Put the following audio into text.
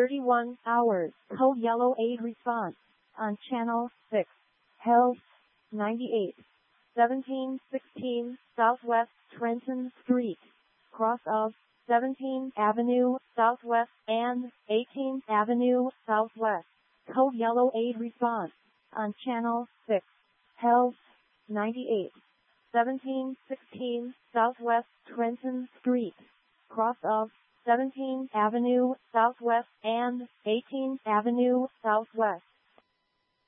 31 hours. Code Yellow Aid response on Channel 6. Health 98. 1716 Southwest Trenton Street. Cross of 17th Avenue Southwest and 18th Avenue Southwest. Code Yellow Aid response on Channel 6. Health 98. 1716 Southwest Trenton Street. Cross of 17th Avenue Southwest and 18th Avenue Southwest.